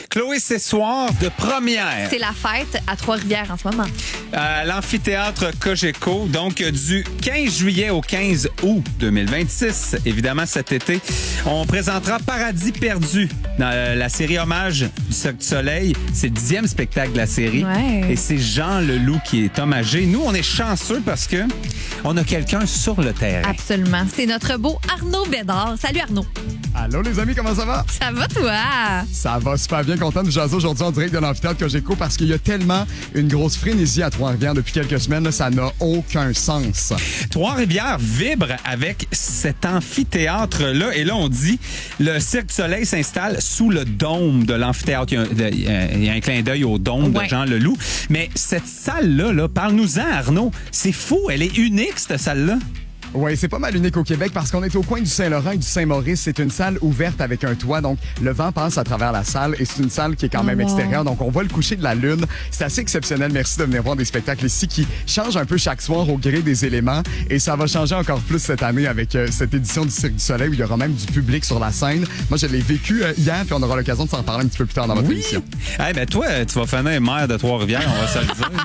Chloé, c'est soir de première. C'est la fête à Trois-Rivières en ce moment. À l'amphithéâtre Cogeco, donc du 15 juillet au 15 août 2026. Évidemment, cet été, on présentera Paradis perdu dans la série Hommage du Cirque du Soleil. C'est le 10e spectacle de la série. Ouais. Et c'est Jean Leloup qui est hommagé. Nous, on est chanceux parce que on a quelqu'un sur le terrain. Absolument. C'est notre beau Arnaud Bédard. Salut Arnaud. Allô les amis, comment ça va? Ça va toi? Ça va super bien, content de jaser aujourd'hui en direct de l'amphithéâtre Cogeco parce qu'il y a tellement une grosse frénésie à Trois-Rivières depuis quelques semaines, là, ça n'a aucun sens. Trois-Rivières vibre avec cet amphithéâtre-là. Et là, on dit, le Cirque du Soleil s'installe sous le dôme de l'amphithéâtre. Il y a un clin d'œil au dôme de Jean Leloup. Mais cette salle-là, là, parle-nous-en, Arnaud. C'est fou, elle est unique, cette salle-là. Oui, c'est pas mal unique au Québec parce qu'on est au coin du Saint-Laurent et du Saint-Maurice. C'est une salle ouverte avec un toit, donc le vent passe à travers la salle et c'est une salle qui est quand même extérieure, donc on voit le coucher de la lune. C'est assez exceptionnel. Merci de venir voir des spectacles ici qui changent un peu chaque soir au gré des éléments et ça va changer encore plus cette année avec cette édition du Cirque du Soleil où il y aura même du public sur la scène. Moi, je l'ai vécu hier puis on aura l'occasion de s'en parler un petit peu plus tard dans votre émission. Eh ben toi, tu vas finir maire de Trois-Rivières, on va se le dire.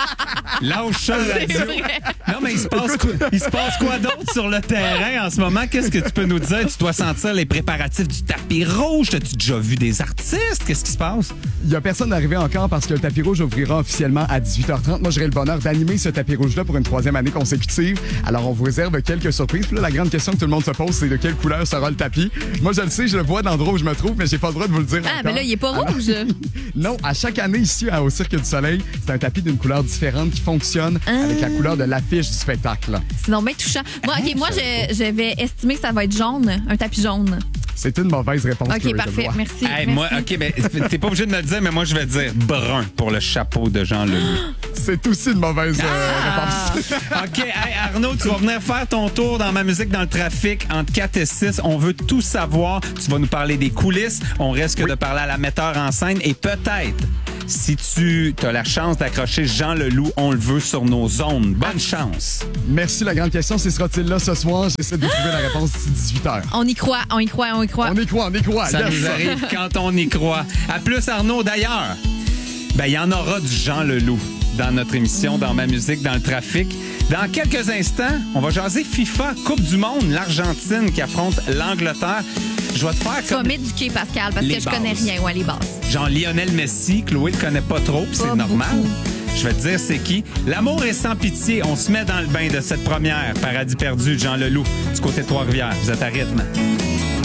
Lâche ça, la radio. Non, mais il se passe quoi d'autre sur le terrain en ce moment? Qu'est-ce que tu peux nous dire? Tu dois sentir les préparatifs du tapis rouge. T'as-tu déjà vu des artistes? Qu'est-ce qui se passe? Il y a personne arrivé encore parce que le tapis rouge ouvrira officiellement à 18h30. Moi, j'aurai le bonheur d'animer ce tapis rouge-là pour une 3e année consécutive. Alors, on vous réserve quelques surprises. Puis là, la grande question que tout le monde se pose, c'est de quelle couleur sera le tapis. Moi, je le sais, je le vois dans l'endroit où je me trouve, mais j'ai pas le droit de vous le dire encore. Ah, mais là, il est pas rouge. Non, à chaque année ici au Cirque du Soleil, c'est un tapis d'une couleur différente qui fonctionne avec la couleur de l'affiche du spectacle. C'est donc bien touchant. Moi, je vais estimer que ça va être jaune, un tapis jaune. C'est une mauvaise réponse. OK, parfait. Merci. Hey, merci. moi, OK, mais t'es pas obligé de me le dire, mais moi, je vais dire brun pour le chapeau de Jean Leloup. C'est aussi une mauvaise réponse. OK, hey, Arnaud, tu vas venir faire ton tour dans ma musique dans le trafic entre 4 et 6. On veut tout savoir. Tu vas nous parler des coulisses. On risque de parler à la metteur en scène et peut-être, si tu as la chance d'accrocher Jean Leloup, on le veut sur nos ondes. Bonne chance. Merci. La grande question, c'est sera-t-il là ce soir? J'essaie de trouver la réponse d'ici 18h. On y croit. On y croit. Ça yes. nous arrive quand on y croit. À plus, Arnaud. D'ailleurs, il y en aura du Jean Leloup dans notre émission, dans ma musique, dans le trafic. Dans quelques instants, on va jaser FIFA, Coupe du Monde, l'Argentine qui affronte l'Angleterre. Je vais te faire Tu vas comme m'éduquer, Pascal, parce les que je connais bases. rien. Ouais, les bases. genre Lionel Messi. Chloé le connaît pas trop, puis c'est Pas normal. beaucoup. Je vais te dire c'est qui. L'amour est sans pitié. On se met dans le bain de cette première Paradis perdu de Jean Leloup du côté de Trois-Rivières. Vous êtes à rythme.